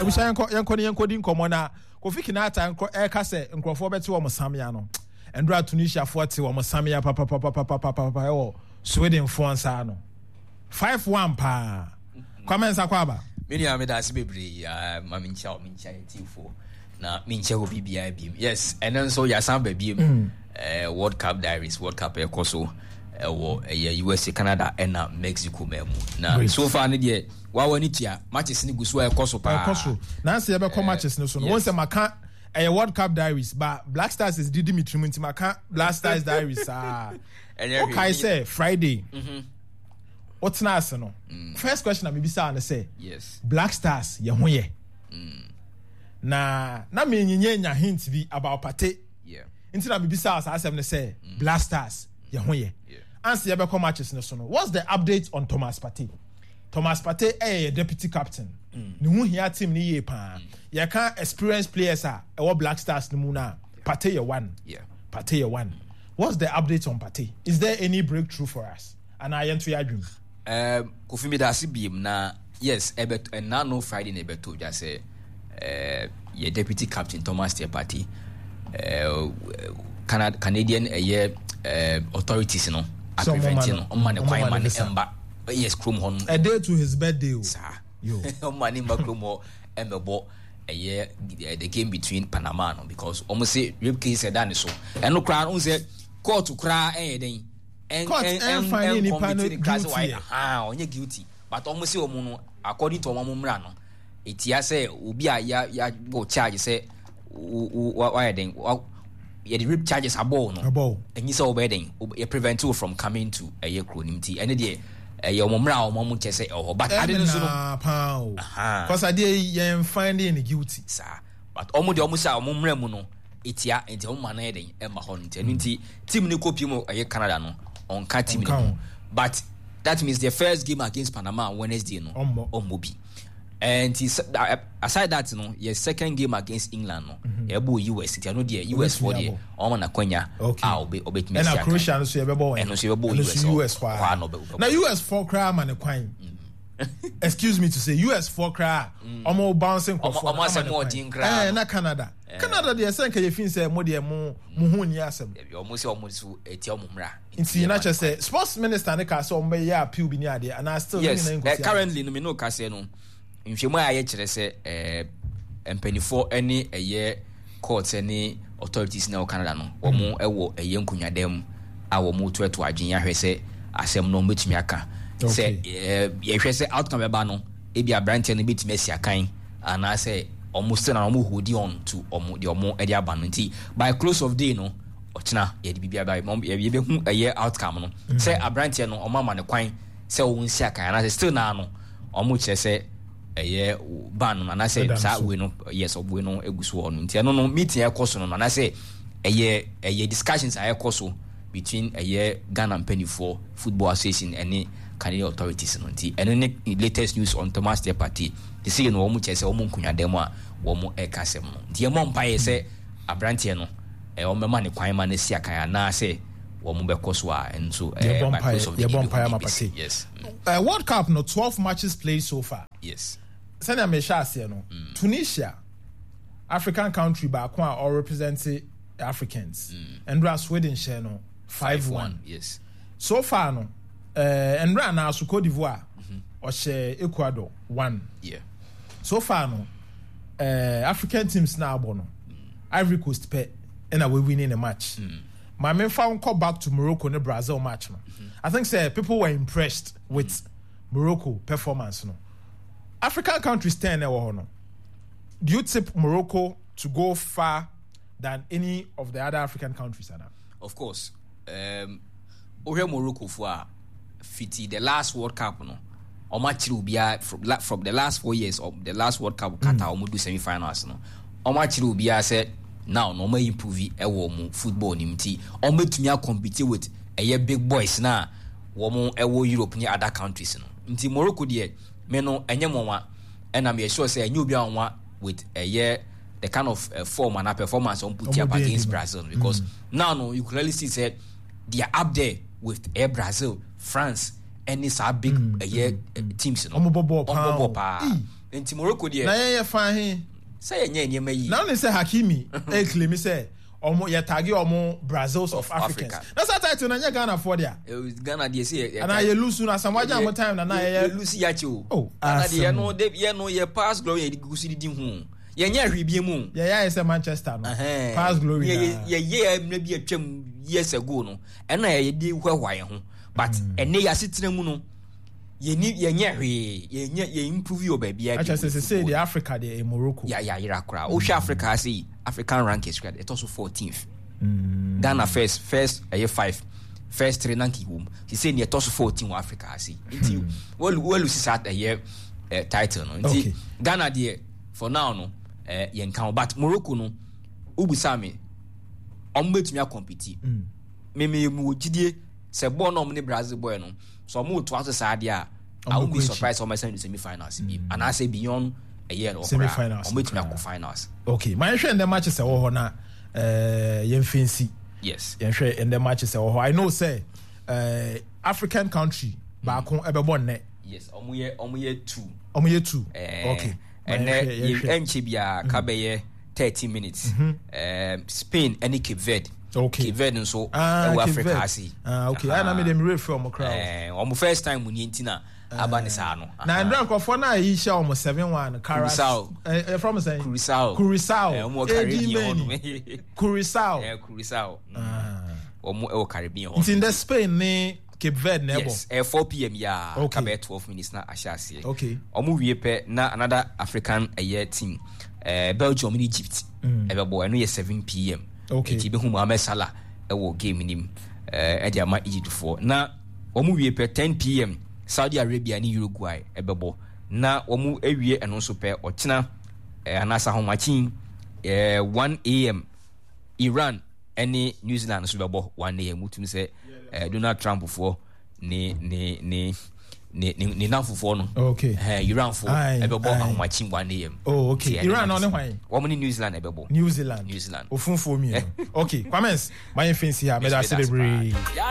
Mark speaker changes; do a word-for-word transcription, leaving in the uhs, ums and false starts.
Speaker 1: we say yanko yanko yanko din komo na Kofi Kinata yanko e ka se nkrofo beti wo Samia no Endra Tunisia forty wo Samia papa papa papa papa o Sweden for ansa no five one pa comments akwaba
Speaker 2: many am da se bebre ah mamincha o mincha tifo na mincha ho bibia bi yes and then so ya san ba bi eh World Cup diaries World Cup e koso e wo e U S A Canada and Mexico memu na so far ne de wa wani tia matches ni gusu e koso pa
Speaker 1: koso na se e be ko matches no so no won se maka a World Cup diaries but Black Stars is Didi Mitrimenti maka Black Stars diaries ah okay say Friday mhm what's nice no first question am bisa na say
Speaker 2: yes
Speaker 1: Black Stars ye ho ye mm na na me nyenye nya hint bi about Partey
Speaker 2: yeah
Speaker 1: into na bisa as asem ne say Black Stars ye ho ye answer ye be come matches no so no what's the update on Thomas Partey Thomas Partey eh deputy captain ni hu hia team ni ye pa ye can experienced players are e Black Stars ni mu na Partey ye one
Speaker 2: yeah
Speaker 1: Partey ye one what's the update on Partey is there any breakthrough for us and I enter your dream
Speaker 2: um Kofi me da sibim na yes ebet and now no Friday na ebeto just say uh ye deputy captain Thomas Partey uh Canada Canadian uh, yeah, uh, authorities no are preventing no on man kwai man emba yes chrome hon
Speaker 1: a day to his birthday
Speaker 2: sir yo on man emba chrome embo uh, the game between Panama no because almost say rape case said that so and no crowd on say court to cry eh den and
Speaker 1: and finding any panel guilty
Speaker 2: ah onye guilty but almost say omo according to omo mra no etia say obi a ya ya go charge say why den yeah the rape charges abo no and you say obeding you prevent you from coming to a year cronimity and the eh your momra or mom say oh but I didn't know
Speaker 1: pow cause I dey yen finding any guilty
Speaker 2: sir but omo de omo say omo mra mu no etia enti omo man eden e ma ho nti team ni copy mo eh Canada no on ka team ni but that means the first game against Panama on Wednesday no omo bi and he, aside that you know your second game against England no e bo U S it no there U S for there omo na kwanya ah obe obe
Speaker 1: me sia and Croatia no so e be bo
Speaker 2: and so e bo U S
Speaker 1: kwa no be na U S for cry man kwan excuse me to say U S for cry omo bouncing for
Speaker 2: omo say more din cry
Speaker 1: eh na Canada Canada dey say nka ye fin say mo dey mo mo hu ni asem
Speaker 2: omo say omo so eti omo mra
Speaker 1: nti na che say sports minister ne ka say omo ya appeal bi ni ade and I still
Speaker 2: yes currently no me no ka say no nhwemu a ye kire se eh empanifo ene eye court ene authorities na Canada no omo ewo eye nkunwadam a omo tueto adwen ahwe se asem no mbetumi aka se ye hwe se outcome ba no e bia branch no betumi asiakan ana se omo se na omo hodi on to omo de omo e de aba no nti by close of day no ochina ye de bibia ba ye be hu eye outcome no se abranch no omo ama ne kwan se wo nsi aka ana se still na no omo kire se eye ban na na say sa we no yes obwe no eguso on ntia no no meeting e koso no na say eye eye discussions are koso between eye Ghana Pennyfo Football Association and Canadian authorities no nti and the latest news on Thomas Partey they say no omo che say omo nkunya dem a omo e kasem no ntia mo mpa say abrante no e omo ma ne kwan ma na si akan na say omo be koso a and so
Speaker 1: eh by close of the game
Speaker 2: yes
Speaker 1: uh, World Cup no twelve matches played so far
Speaker 2: yes
Speaker 1: Sanya Meshase no Tunisia African country ba kwa or represent Africans mm. and Ra Sweden share no five one
Speaker 2: yes
Speaker 1: so far no eh and Ra na so Cote d'Ivoire or share Ecuador one
Speaker 2: yeah
Speaker 1: so far no eh African teams na abo no Ivory Coast pe and we winning the match mm. my men found call back to Morocco and Brazil match no mm-hmm. I think say people were impressed with mm. Morocco performance no African countries ten no. Do you tip Morocco to go far than any of the other African countries? Anna?
Speaker 2: Of course. Um, Ohe Morocco for fifty the last World Cup no. Omachiru bia from from the last four years of the last World Cup Qatar omo do semi-finals no. Omachiru bia said now no may improve e wo mu football ni mti. Ometumi compete with a big boys na wo mu e wo Europe ni other countries no. Nti Morocco de me no enye monwa and I'm sure say enye obi anwa with a year the kind of uh, form and performance on put up against Brazil because mm. now no you clearly see said they are up there with Air Brazil, France and it's a big mm. uh, year uh, teams no.
Speaker 1: Omo bobo pa.
Speaker 2: nti Morocco de
Speaker 1: na ye fine
Speaker 2: say yenye nyema yi
Speaker 1: na only say Hakimi e claim say omo ye tagi omo Brazils of, of Africans na sa title na nya Ghana for there
Speaker 2: Ghana de say
Speaker 1: and I lose na samwaja am time na na ye
Speaker 2: lose ya chi o
Speaker 1: oh
Speaker 2: na de ye no de ye no ye pass glory ye gusi di hu ye nya hwebie mu
Speaker 1: ye ya say Manchester no pass glory
Speaker 2: ye ye ye na bi atwam years ago no and na ye di hwehwaye ho but ene ya setena mu no ye ni ye nya hwe ye nya ye improve your baby
Speaker 1: I just say the Africa the in Morocco
Speaker 2: ya ya ira kra o hwe Africa say African rank is great it also fourteenth mm. Ghana first first a year five first three ranking home he say near also fourteen in Africa see until well well you see that a year uh, title no until okay. Ghana there for now no uh, yen count but Morocco no ubusame ombetumi compete mm. me me mu gidie se born no Brazil boy no so mo to aso saade a I will be surprised on my semi semi-finals mm. and I say beyond a year or
Speaker 1: semi-finals
Speaker 2: or meet me at finals.
Speaker 1: Okay, my friend the matches are all na uh yen fancy.
Speaker 2: Yes.
Speaker 1: Yen share in the matches are all I know say uh African country back on ebe bonne.
Speaker 2: Yes, omo ye omo ye two.
Speaker 1: Omo ye two.
Speaker 2: Uh,
Speaker 1: okay.
Speaker 2: And then you enchi bia ka be thirty minutes. Mm-hmm. Um Spain and Cape Verde.
Speaker 1: Okay.
Speaker 2: Cape Verde so
Speaker 1: ah,
Speaker 2: Africa see.
Speaker 1: Ah okay. Uh-huh. I na me dem refer from crowd.
Speaker 2: Eh, omo first time mun yentina aba ne saa no
Speaker 1: na ndra nkofo na yi sha almost seven one Caras eh from say
Speaker 2: Curacao
Speaker 1: Curacao
Speaker 2: eh omo Caribbean
Speaker 1: Curacao
Speaker 2: eh Curacao ah omo e Caribbean ho
Speaker 1: in the Spain ne Cape Verde nebo
Speaker 2: yes eh four p.m. ya ka be twelve minutes na ahia
Speaker 1: okay
Speaker 2: omo wie pe na another African aye team eh Belgium and Egypt mm. e be bo eno ye seven p.m.
Speaker 1: okay
Speaker 2: ti be hu Mohamed Salah e wo game nim eh e dia ma Egypt for na omo wie pe ten p.m. Saudi Arabia ni Uruguay ebebo na omu ewie eno so pe otena eh, anasa homachin eh, one a.m. Iran any New Zealand so bebo one a.m. mutum se eh, Donald Trump for ni ni ni ni ni, ni nafufo no
Speaker 1: okay
Speaker 2: eh, Iran for ebebo homachin one a.m.
Speaker 1: oh okay so, Iran on hwan
Speaker 2: womu ni New Zealand ebebo
Speaker 1: New Zealand
Speaker 2: New Zealand
Speaker 1: ofunfo mi okay comments my fancy here me da celebrate